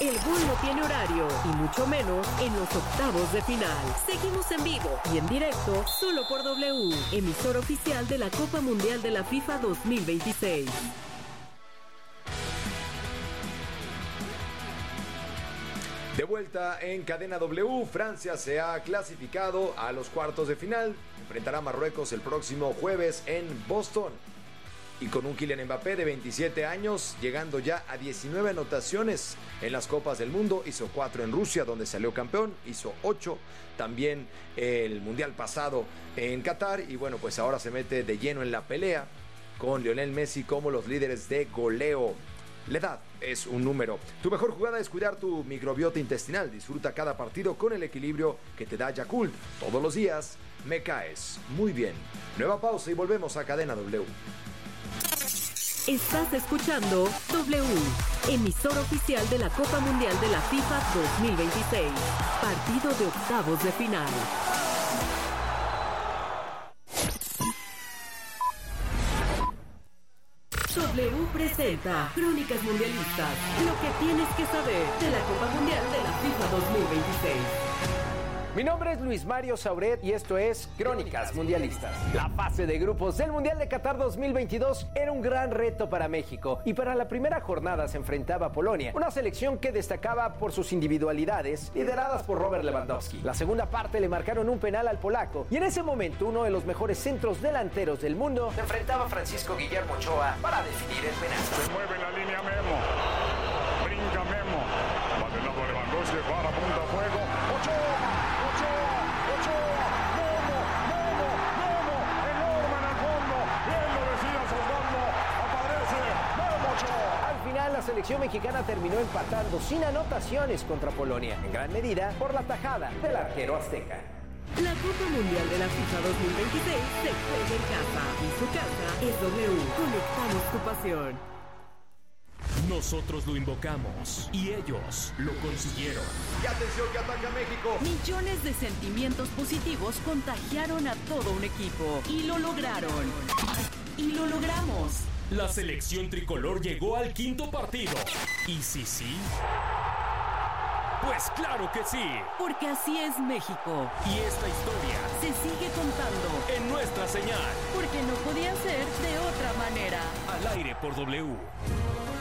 El gol no tiene horario y mucho menos en los octavos de final. Seguimos en vivo y en directo solo por W, emisor oficial de la Copa Mundial de la FIFA 2026. De vuelta en Cadena W, Francia se ha clasificado a los cuartos de final. Enfrentará a Marruecos el próximo jueves en Boston. Y con un Kylian Mbappé de 27 años, llegando ya a 19 anotaciones en las Copas del Mundo. Hizo 4 en Rusia, donde salió campeón. Hizo 8 también el Mundial pasado en Qatar. Y bueno, pues ahora se mete de lleno en la pelea con Lionel Messi como los líderes de goleo. La edad es un número. Tu mejor jugada es cuidar tu microbiota intestinal. Disfruta cada partido con el equilibrio que te da Yakult. Todos los días me caes muy bien. Nueva pausa y volvemos a Cadena W. Estás escuchando W, emisor oficial de la Copa Mundial de la FIFA 2026. Partido de octavos de final. W presenta Crónicas Mundialistas, lo que tienes que saber de la Copa Mundial de la FIFA 2026. Mi nombre es Luis Mario Sauret y esto es Crónicas Mundialistas. La fase de grupos del Mundial de Qatar 2022 era un gran reto para México y para la primera jornada se enfrentaba a Polonia, una selección que destacaba por sus individualidades, lideradas por Robert Lewandowski. La segunda parte le marcaron un penal al polaco y en ese momento uno de los mejores centros delanteros del mundo se enfrentaba a Francisco Guillermo Ochoa para definir el penal. Se mueve en la línea Memo, brinca Memo, va del lado Lewandowski para punta fuego, Ochoa. Al final, la selección mexicana terminó empatando sin anotaciones contra Polonia, en gran medida por la tajada del arquero azteca. La Copa Mundial de la FIFA 2026 se juega en casa y su casa es W. Conectamos tu pasión. Nosotros lo invocamos y ellos lo consiguieron. ¡Y atención que ataca México! Millones de sentimientos positivos contagiaron a todo un equipo y lo lograron. Y lo logramos. La selección tricolor llegó al quinto partido. ¿Y sí? Pues claro que sí. Porque así es México. Y esta historia se sigue contando en nuestra señal. Porque no podía ser de otra manera. Al aire por W.